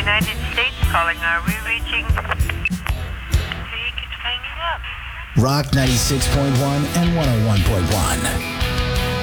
United States calling. Are we reaching? He keeps hanging up. Rock 96.1 and 101.1.